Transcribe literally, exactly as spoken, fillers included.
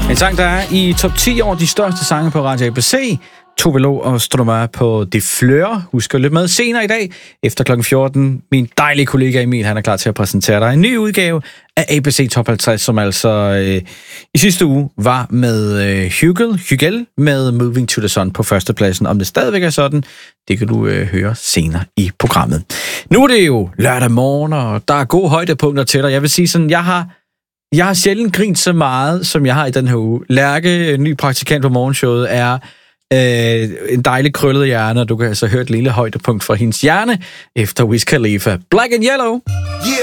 En sang, der er i top ti over de største sange på Radio A B C. Tove Lo og Stromae på De Fleur. Husk at lytte med senere i dag, efter klokken fjorten. Min dejlige kollega Emil, han er klar til at præsentere dig en ny udgave af A B C Top halvtreds, som altså øh, i sidste uge var med øh, Hugel, Hugel med Moving to the Sun på førstepladsen. Om det stadigvæk er sådan, det kan du øh, høre senere i programmet. Nu er det jo lørdag morgen, og der er gode højdepunkter til dig. Jeg vil sige sådan, jeg har Jeg har sjældent grint så meget, som jeg har i den her uge. Lærke, ny praktikant på morgenshowet, er øh, en dejlig krøllet hjerne, og du kan altså høre et lille højdepunkt fra hendes hjerne efter Wiz Khalifa. Black and Yellow. Yeah.